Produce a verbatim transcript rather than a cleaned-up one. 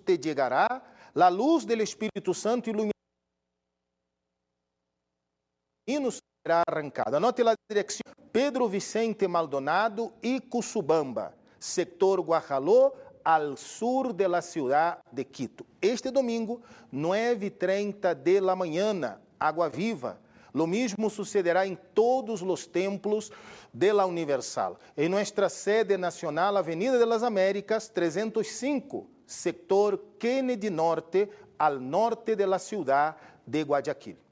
te llegará, la luz del Espírito Santo iluminará será arrancada. Anote la dirección: Pedro Vicente Maldonado y Cusubamba, sector Guajaló, al sur de la ciudad de Quito. Este domingo, nueve e trinta de la mañana, Água Viva. Lo mismo sucederá em todos os templos de la Universal. Em nossa sede nacional, Avenida de las Américas, trezentos e cinco, sector Kennedy Norte, al norte de la ciudad de Guayaquil.